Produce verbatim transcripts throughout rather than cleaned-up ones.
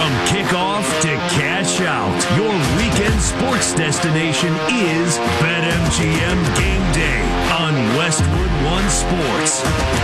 From kickoff to cash out, your weekend sports destination is BetMGM Game Day on Westwood One Sports.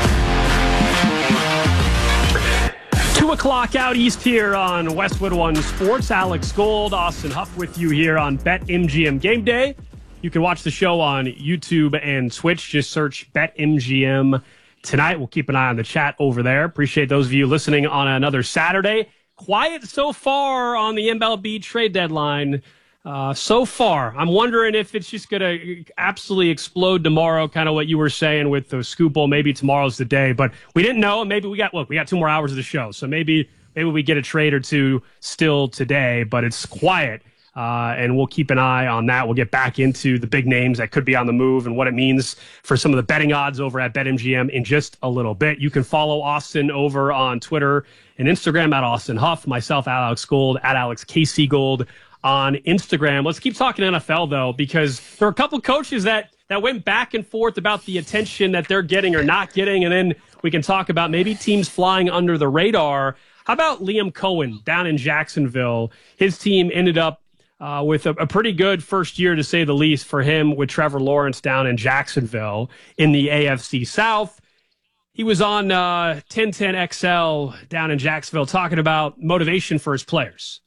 Two o'clock out east here on Westwood One Sports. Alex Gold, Austin Huff with you here on BetMGM Game Day. You can watch the show on YouTube and Twitch. Just search BetMGM tonight. We'll keep an eye on the chat over there. Appreciate those of you listening on another Saturday. Quiet so far on the M L B trade deadline. Uh, so far, I'm wondering if it's just going to absolutely explode tomorrow, kind of what you were saying with the scoop bowl. Maybe tomorrow's the day, but we didn't know. Maybe we got, look, we got two more hours of the show. So maybe, maybe we get a trade or two still today, but it's quiet. Uh, and we'll keep an eye on that. We'll get back into the big names that could be on the move and what it means for some of the betting odds over at BetMGM in just a little bit. You can follow Austin over on Twitter and Instagram at Austin Huff, myself, Alex Gold, at Alex K C Gold on Instagram. Let's keep talking N F L, though, because there are a couple coaches that, that went back and forth about the attention that they're getting or not getting, and then we can talk about maybe teams flying under the radar. How about Liam Cohen down in Jacksonville? His team ended up Uh, with a, a pretty good first year, to say the least, for him with Trevor Lawrence down in Jacksonville in the A F C South. He was on uh, ten ten X L down in Jacksonville talking about motivation for his players.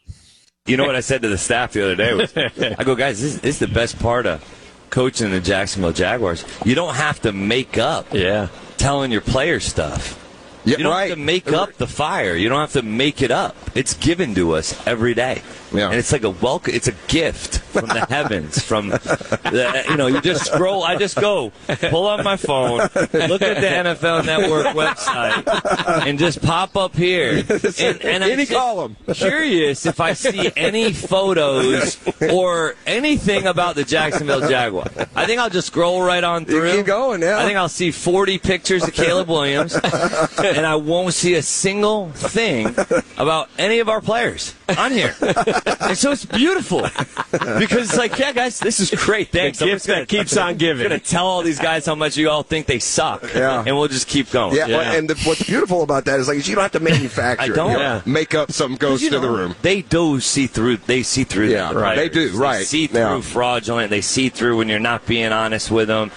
You know what I said to the staff the other day? Was, I go, guys, this, this is the best part of coaching the Jacksonville Jaguars. You don't have to make up yeah. telling your players stuff. Yeah, you don't right. have to make up the fire. You don't have to make it up. It's given to us every day. Yeah. And it's like a welcome. It's a gift from the heavens. From the, you know, you just scroll. I just go pull up my phone, look at the N F L Network website, and just pop up here. And, and Any I'm column. Curious if I see any photos or anything about the Jacksonville Jaguars. I think I'll just scroll right on through. You keep going, yeah. I think I'll see forty pictures of Caleb Williams, and I won't see a single thing about any of our players on here. And so it's beautiful because it's like, yeah, guys, this is great. Thanks. The gift that keeps on giving. I'm going to tell all these guys how much you all think they suck, yeah. and we'll just keep going. Yeah, yeah. well, and the, what's beautiful about that is like you don't have to manufacture. I don't. It. You know, Yeah. make up some ghost You to the know, room. They do see through. They see through. Yeah, the right. They do, players. right. They see through Yeah. fraudulent. They see through when you're not being honest with them.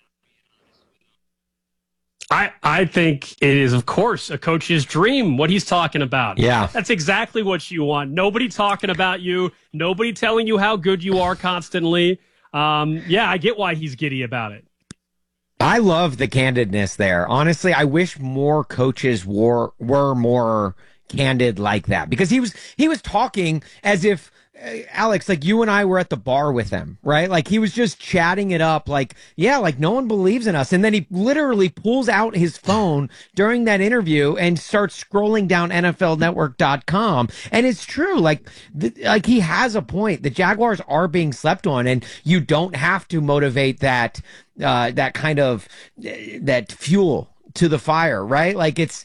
I, I think it is, of course, a coach's dream, what he's talking about. Yeah. That's exactly what you want. Nobody talking about you. Nobody telling you how good you are constantly. Um, yeah, I get why he's giddy about it. I love the candidness there. Honestly, I wish more coaches were were more candid like that, because he was he was talking as if uh, Alex, like you and I were at the bar with him, right? Like he was just chatting it up, like, yeah, like no one believes in us. And then he literally pulls out his phone during that interview and starts scrolling down N F L network dot com. And it's true, like th- like he has a point. The Jaguars are being slept on, and you don't have to motivate that uh, that kind of uh, that fuel to the fire, right? Like it's.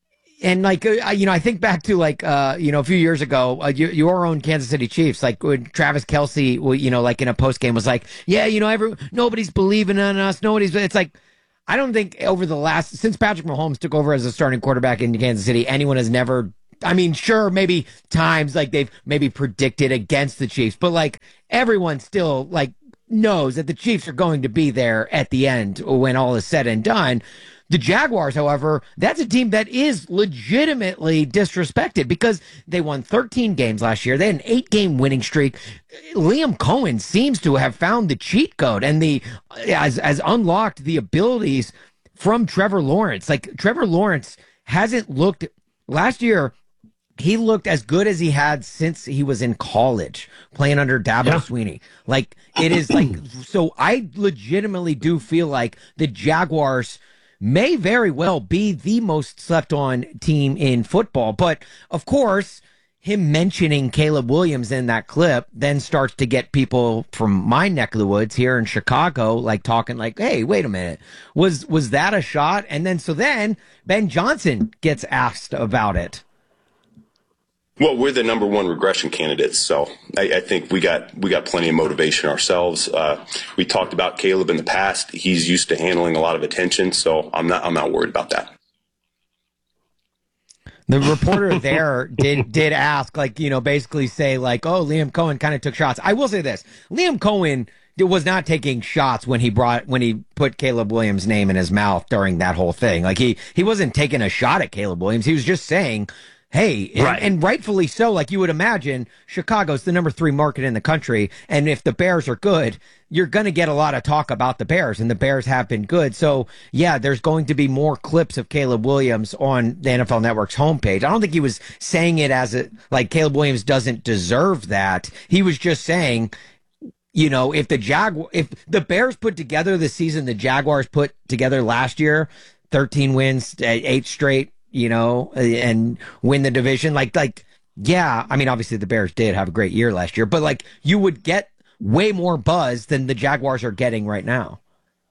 And like, uh, you know, I think back to like, uh, you know, a few years ago, uh, you, your own Kansas City Chiefs, like when Travis Kelce, well, you know, like in a post game was like, yeah, you know, every, nobody's believing in us. Nobody's, it's like, I don't think over the last, since Patrick Mahomes took over as a starting quarterback in Kansas City, anyone has never, I mean, sure, maybe times like they've maybe predicted against the Chiefs, but like everyone still like knows that the Chiefs are going to be there at the end when all is said and done. The Jaguars, however, that's a team that is legitimately disrespected because they won thirteen games last year. They had an eight-game winning streak. Liam Cohen seems to have found the cheat code and the has, has unlocked the abilities from Trevor Lawrence. Like, Trevor Lawrence hasn't looked last year. He looked as good as he had since he was in college playing under Dabo Yeah. Sweeney. Like, it is like, so I legitimately do feel like the Jaguars may very well be the most slept on team in football. But of course, him mentioning Caleb Williams in that clip then starts to get people from my neck of the woods here in Chicago, like talking like, hey, wait a minute. Was, was that a shot? And then, so then Ben Johnson gets asked about it. Well, we're the number one regression candidates, so I, I think we got we got plenty of motivation ourselves. Uh, we talked about Caleb in the past; he's used to handling a lot of attention, so I'm not I'm not worried about that. The reporter there did did ask, like, you know, basically say, like, oh, Liam Cohen kind of took shots. I will say this. Liam Cohen was not taking shots when he brought when he put Caleb Williams' name in his mouth during that whole thing. Like, he, he wasn't taking a shot at Caleb Williams. He was just saying, hey, right. and, and rightfully so, like you would imagine, Chicago's the number three market in the country. And if the Bears are good, you're going to get a lot of talk about the Bears, and the Bears have been good. So, yeah, there's going to be more clips of Caleb Williams on the N F L Network's homepage. I don't think he was saying it as a, like, Caleb Williams doesn't deserve that. He was just saying, you know, if the Jag, if the Bears put together the season the Jaguars put together last year, thirteen wins, eight straight, you know, and win the division. Like, like, yeah, I mean, obviously the Bears did have a great year last year, but like, you would get way more buzz than the Jaguars are getting right now.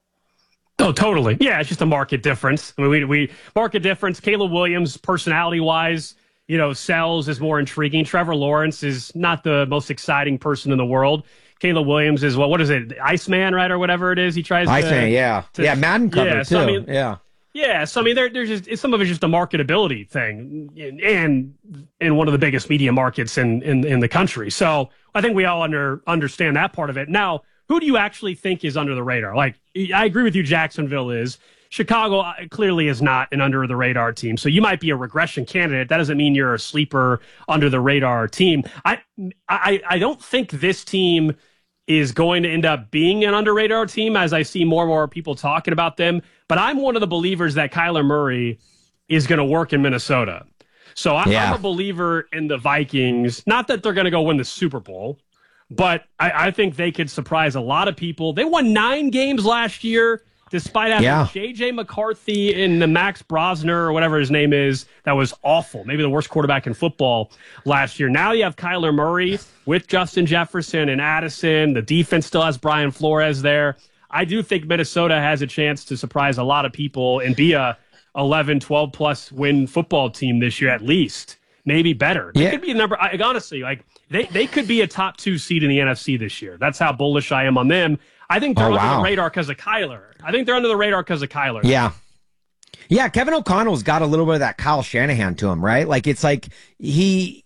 Oh, totally. Yeah, it's just a market difference. I mean, we, we market difference. Caleb Williams, personality wise, you know, sells is more intriguing. Trevor Lawrence is not the most exciting person in the world. Caleb Williams is, well, what is it? Iceman, right? Or whatever it is. He tries Iceman, to. yeah. To, yeah, Madden cover, yeah, too. so, I mean, yeah. Yeah, so I mean, there, there's just some of it's just a marketability thing, and in one of the biggest media markets in, in in the country. So I think we all under understand that part of it. Now, who do you actually think is under the radar? Like, I agree with you, Jacksonville is. Chicago clearly is not an under the radar team. So you might be a regression candidate. That doesn't mean you're a sleeper under the radar team. I I I don't think this team is going to end up being an under radar team, as I see more and more people talking about them. But I'm one of the believers that Kyler Murray is going to work in Minnesota. So I, yeah. I'm a believer in the Vikings. Not that they're going to go win the Super Bowl, but I, I think they could surprise a lot of people. They won nine games last year, despite having yeah. J J McCarthy and the Max Brosner, or whatever his name is. That was awful. Maybe the worst quarterback in football last year. Now you have Kyler Murray with Justin Jefferson and Addison. The defense still has Brian Flores there. I do think Minnesota has a chance to surprise a lot of people and be a eleven, twelve plus win football team this year, at least. Maybe better. They yeah. could be a number. I, honestly, like they, they could be a top two seed in the N F C this year. That's how bullish I am on them. I think they're oh, under wow. the radar because of Kyler. I think they're under the radar because of Kyler. Yeah. Yeah, Kevin O'Connell's got a little bit of that Kyle Shanahan to him, right? Like, it's like he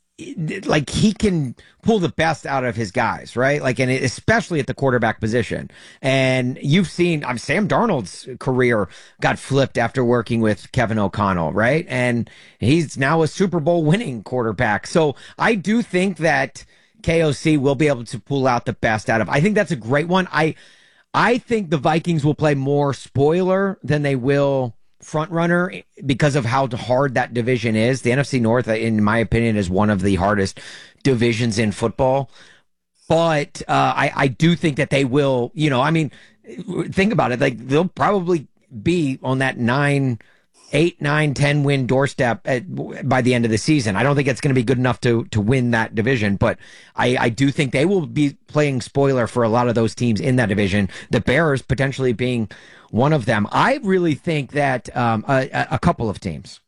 like he can pull the best out of his guys, right? Like, and especially at the quarterback position. And you've seen, I'm Sam Darnold's career got flipped after working with Kevin O'Connell, right? And he's now a Super Bowl winning quarterback. So I do think that K O C will be able to pull out the best out of. I think that's a great one. I I think the Vikings will play more spoiler than they will front runner because of how hard that division is. The N F C North, in my opinion, is one of the hardest divisions in football. But uh, I, I do think that they will, you know, I mean, think about it. Like, they'll probably be on that nine, eight, nine, ten win doorstep at, by the end of the season. I don't think it's going to be good enough to to win that division, but I, I do think they will be playing spoiler for a lot of those teams in that division. The Bears potentially being one of them. I really think that um, a, a couple of teams.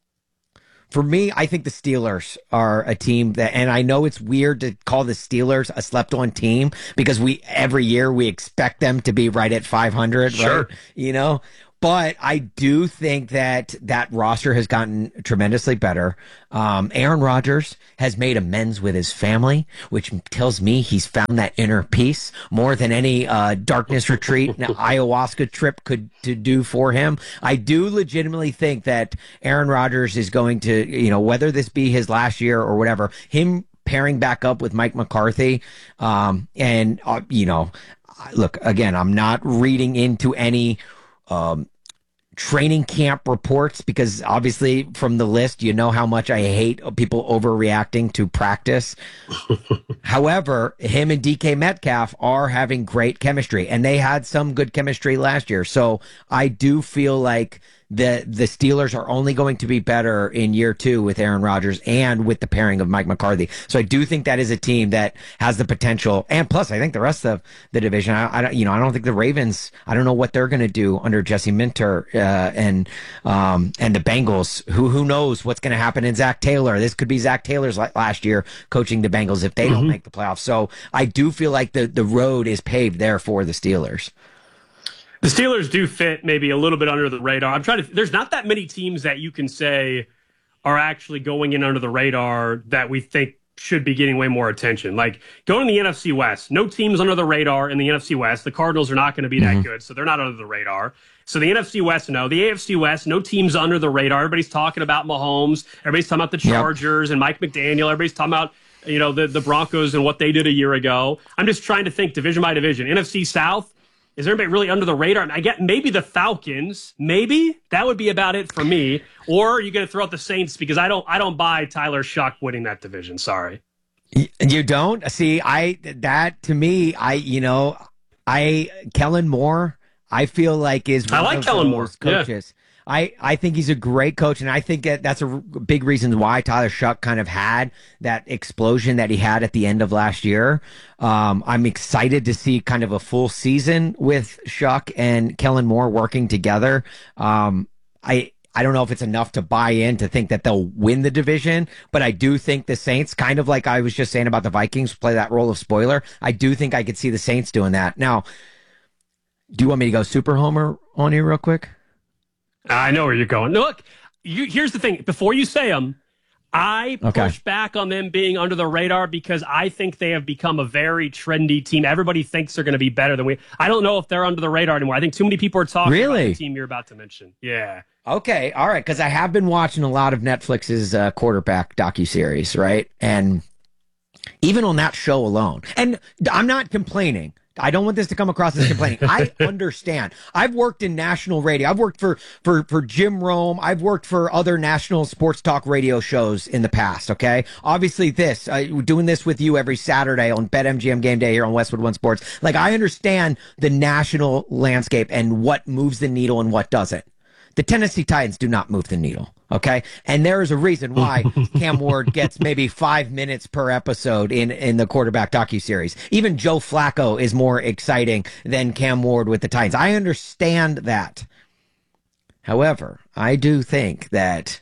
For me, I think the Steelers are a team that, and I know it's weird to call the Steelers a slept-on team because we every year we expect them to be right at five hundred, sure. right? You know, but I do think that that roster has gotten tremendously better. Um, Aaron Rodgers has made amends with his family, which tells me he's found that inner peace more than any uh, darkness retreat and ayahuasca trip could to do for him. I do legitimately think that Aaron Rodgers is going to, you know, whether this be his last year or whatever, him pairing back up with Mike McCarthy, um, and uh, you know, look, again, I'm not reading into any Um, training camp reports because obviously from the list, you know how much I hate people overreacting to practice. However, him and D K Metcalf are having great chemistry and they had some good chemistry last year. So I do feel like the the Steelers are only going to be better in year two with Aaron Rodgers and with the pairing of Mike McCarthy. So I do think that is a team that has the potential. And plus, I think the rest of the division, I, I don't, you know, I don't think the Ravens, I don't know what they're going to do under Jesse Minter uh, and um, and the Bengals. Who who knows what's going to happen in Zach Taylor? This could be Zach Taylor's last year coaching the Bengals if they mm-hmm. don't make the playoffs. So I do feel like the the road is paved there for the Steelers. The Steelers do fit maybe a little bit under the radar. I'm trying to, there's not that many teams that you can say are actually going in under the radar that we think should be getting way more attention. Like going to the N F C West, no teams under the radar in the N F C West. The Cardinals are not going to be mm-hmm. that good, so they're not under the radar. So the N F C West, no. The A F C West, no teams under the radar. Everybody's talking about Mahomes. Everybody's talking about the Chargers yep. and Mike McDaniel. Everybody's talking about, you know, the, the Broncos and what they did a year ago. I'm just trying to think division by division. N F C South, is everybody really under the radar? I get maybe the Falcons. Maybe that would be about it for me. Or are you going to throw out the Saints? Because I don't, I don't buy Tyler Shuck winning that division. Sorry. You don't see. I that to me. I you know. I Kellen Moore. I feel like is one I like of Kellen those Moore coaches. Yeah. I, I think he's a great coach, and I think that that's a big reason why Tyler Shuck kind of had that explosion that he had at the end of last year. Um, I'm excited to see kind of a full season with Shuck and Kellen Moore working together. Um, I I don't know if it's enough to buy in to think that they'll win the division, but I do think the Saints, kind of like I was just saying about the Vikings, play that role of spoiler. I do think I could see the Saints doing that. Now, do you want me to go super homer on you real quick? I know where you're going. Look, you, here's the thing. Before you say them, I okay. push back on them being under the radar because I think they have become a very trendy team. Everybody thinks they're going to be better than we. I don't know if they're under the radar anymore. I think too many people are talking really? about the team you're about to mention. Yeah. Okay. All right. Because I have been watching a lot of Netflix's uh, quarterback docuseries, right? And even on that show alone, and I'm not complaining. I don't want this to come across as complaining. I understand. I've worked in national radio. I've worked for, for, for Jim Rome. I've worked for other national sports talk radio shows in the past, okay? Obviously this, uh, doing this with you every Saturday on BetMGM Game Day here on Westwood One Sports. Like, I understand the national landscape and what moves the needle and what doesn't. The Tennessee Titans do not move the needle, okay? And there is a reason why Cam Ward gets maybe five minutes per episode in, in the quarterback docuseries. Even Joe Flacco is more exciting than Cam Ward with the Titans. I understand that. However, I do think that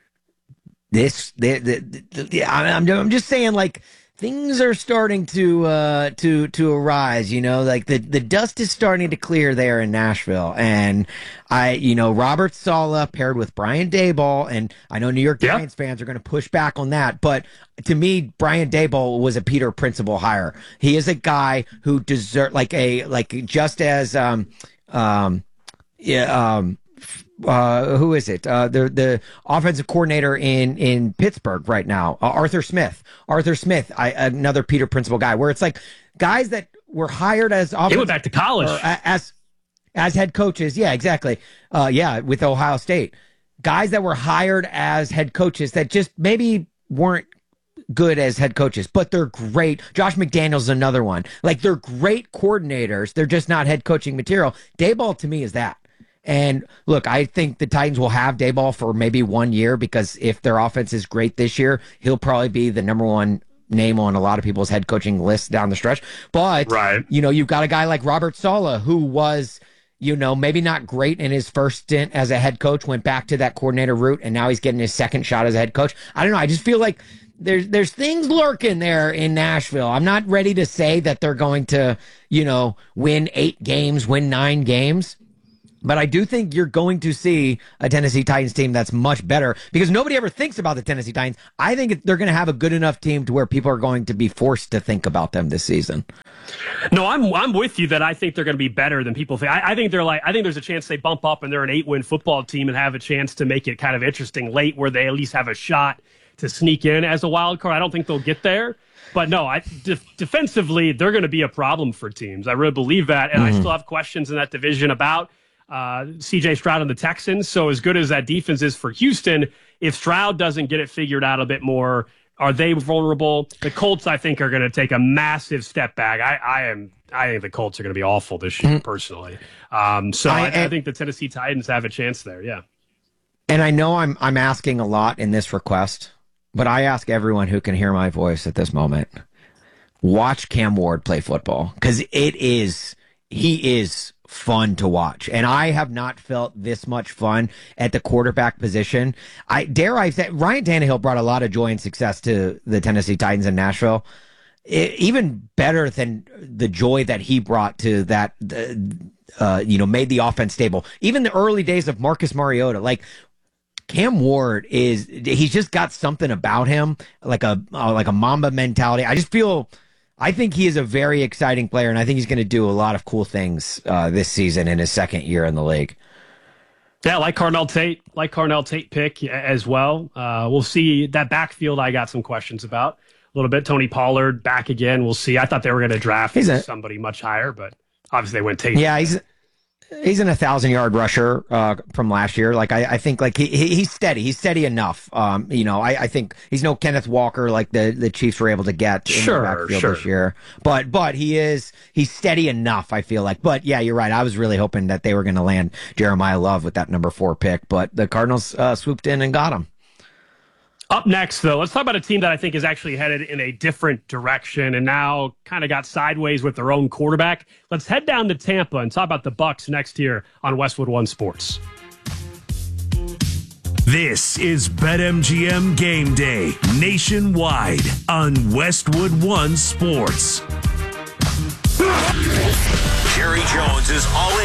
this, the, the, the, the, I'm, I'm just saying, like, things are starting to uh, to to arise, you know, like the, the dust is starting to clear there in Nashville. And I, you know, Robert Saleh paired with Brian Daboll, and I know New York Giants yep. fans are going to push back on that, but to me, Brian Daboll was a Peter Principle hire. He is a guy who deserves, like a like just as um um yeah um. Uh, who is it? Uh, the the offensive coordinator in, in Pittsburgh right now, uh, Arthur Smith. Arthur Smith, I, another Peter Principle guy. Where it's like guys that were hired as offensive, he went back to college as as head coaches. Yeah, exactly. Uh, yeah, with Ohio State, guys that were hired as head coaches that just maybe weren't good as head coaches, but they're great. Josh McDaniels is another one. Like, they're great coordinators. They're just not head coaching material. Daboll to me is that. And look, I think the Titans will have Daboll for maybe one year, because if their offense is great this year, he'll probably be the number one name on a lot of people's head coaching lists down the stretch. But, right. you know, you've got a guy like Robert Saleh, who was, you know, maybe not great in his first stint as a head coach, went back to that coordinator route, and now he's getting his second shot as a head coach. I don't know. I just feel like there's there's things lurking there in Nashville. I'm not ready to say that they're going to, you know, win eight games, win nine games. But I do think you're going to see a Tennessee Titans team that's much better, because nobody ever thinks about the Tennessee Titans. I think they're going to have a good enough team to where people are going to be forced to think about them this season. No, I'm I'm with you that I think they're going to be better than people think. I, I think they're like I think there's a chance they bump up and they're an eight-win football team and have a chance to make it kind of interesting late, where they at least have a shot to sneak in as a wild card. I don't think they'll get there. But no, I, de- defensively, they're going to be a problem for teams. I really believe that. And mm-hmm. I still have questions in that division about Uh, C J Stroud and the Texans. So as good as that defense is for Houston, if Stroud doesn't get it figured out a bit more, are they vulnerable? The Colts, I think, are going to take a massive step back. I, I am. I think the Colts are going to be awful this year, mm-hmm. personally. Um, so I, I, I think the Tennessee Titans have a chance there. Yeah. And I know I'm I'm asking a lot in this request, but I ask everyone who can hear my voice at this moment: watch Cam Ward play football, because it is he is. fun to watch. And I have not felt this much fun at the quarterback position. I dare I say Ryan Tannehill brought a lot of joy and success to the Tennessee Titans in Nashville. It, even better than the joy that he brought to that, uh, you know, made the offense stable. Even the early days of Marcus Mariota, like Cam Ward is, he's just got something about him, like a uh, like a Mamba mentality. I just feel, I think he is a very exciting player, and I think he's going to do a lot of cool things uh, this season in his second year in the league. Yeah, like Carnell Tate, like Carnell Tate pick as well. Uh, we'll see that backfield. I got some questions about a little bit. Tony Pollard back again. We'll see. I thought they were going to draft a, somebody much higher, but obviously they went Tate. Yeah, he's he's an a thousand yard rusher uh, from last year. Like I, I think like he, he he's steady. He's steady enough. Um, you know, I, I think he's no Kenneth Walker like the, the Chiefs were able to get in sure, the backfield sure. this year. But but he is he's steady enough. I feel like. But yeah, you're right. I was really hoping that they were going to land Jeremiah Love with that number four pick, but the Cardinals uh, swooped in and got him. Up next, though, let's talk about a team that I think is actually headed in a different direction and now kind of got sideways with their own quarterback. Let's head down to Tampa and talk about the Bucs next here on Westwood One Sports. This is BetMGM Game Day nationwide on Westwood One Sports. Jerry Jones is all in.